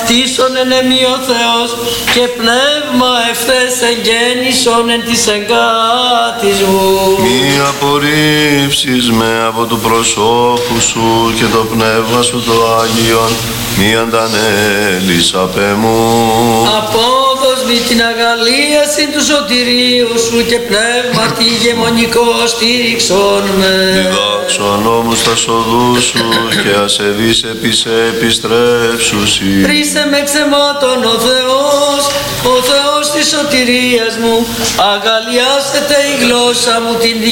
κτίσον εν εμεί ο Θεός και πνεύμα ευθές εγγέννησον εν της εγκάτης μου. Μη απορρίψεις με από του προσώπου σου και το πνεύμα σου το Άγιον, μη αντανέλεις απ' εμού. Απόδος μη την αγαλίαση του σωτηρίου σου και πνεύμα τη ηγεμονικό στήριξον με. Διδάξω νόμους τα σοδού σου και ασεβείς επί σε επιστρέψουσι. Πρίσε με ξεμάτων ο Θεός της σωτηρίας μου, αγαλιάσετε η γλώσσα μου την